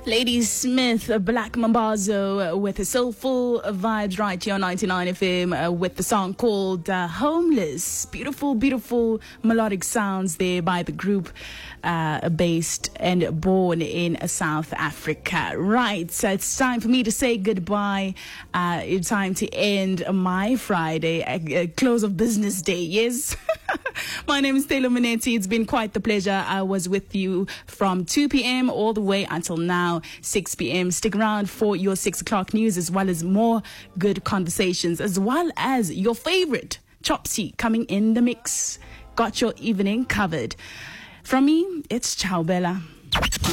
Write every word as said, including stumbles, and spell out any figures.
Lady Smith, Black Mambazo with the soulful vibes right here on ninety-nine F M uh, with the song called uh, Homeless. Beautiful, beautiful melodic sounds there by the group uh, based and born in uh, South Africa. Right, so it's time for me to say goodbye. Uh, it's time to end my Friday, uh, uh, close of business day, yes? My name is Taylor Minetti. It's been quite the pleasure. I was with you from two p.m. all the way until now, six p.m. Stick around for your six o'clock news, as well as more good conversations, as well as your favorite Chopsy coming in the mix. Got your evening covered. From me, it's Ciao Bella.